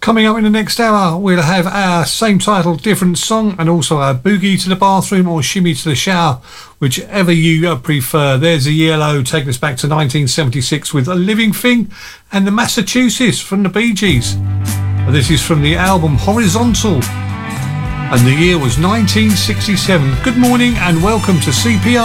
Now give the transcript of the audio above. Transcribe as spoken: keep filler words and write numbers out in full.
Coming up in the next hour, we'll have our same title, different song, and also our boogie to the bathroom or shimmy to the shower, whichever you prefer. There's a yellow taking us back to nineteen seventy-six with A Living Thing, and the Massachusetts from the Bee Gees. This is from the album Horizontal, and the year was nineteen sixty-seven. Good morning and welcome to C P R.